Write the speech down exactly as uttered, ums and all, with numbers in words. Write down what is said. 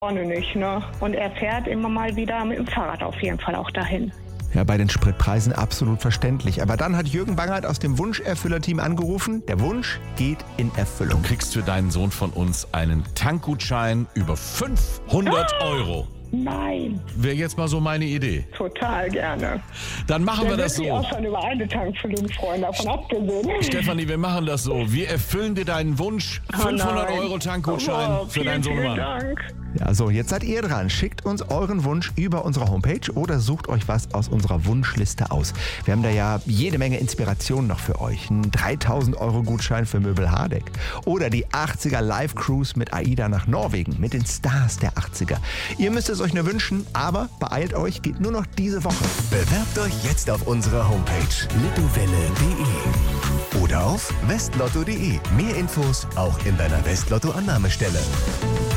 Vorne nicht, ne? Und er fährt immer mal wieder mit dem Fahrrad auf jeden Fall auch dahin. Ja, bei den Spritpreisen absolut verständlich. Aber dann hat Jürgen Bangert aus dem Wunscherfüllerteam angerufen. Der Wunsch geht in Erfüllung. Du kriegst für deinen Sohn von uns einen Tankgutschein über fünfhundert Euro. Nein, Wäre jetzt mal so meine Idee. total gerne. Dann machen wir Der das wird sich auch so. schon über eine Tankfüllung freuen, davon abgesehen. Stefanie, wir machen das so. Wir erfüllen dir deinen Wunsch. Oh fünfhundert nein. Euro Tankgutschein Oh, für deinen vielen, vielen Sohnemann. Dank. Ja, so, jetzt seid ihr dran. Schickt uns euren Wunsch über unsere Homepage oder sucht euch was aus unserer Wunschliste aus. Wir haben da ja jede Menge Inspiration noch für euch. Ein dreitausend Euro Gutschein für Möbel Hardegg. Oder die achtziger Live-Cruise mit AIDA nach Norwegen, mit den Stars der achtziger. Ihr müsst es euch nur wünschen, aber beeilt euch, geht nur noch diese Woche. Bewerbt euch jetzt auf unserer Homepage littowelle punkt de oder auf westlotto punkt de. Mehr Infos auch in deiner Westlotto-Annahmestelle.